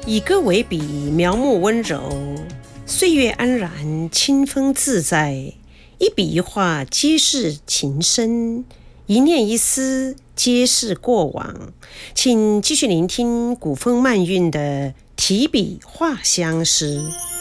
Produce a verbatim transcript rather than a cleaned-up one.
以歌为笔，描摹温柔，岁月安然，清风自在。一笔一画皆是情深，一念一思皆是过往。请继续聆听古风漫韵的提笔画相诗。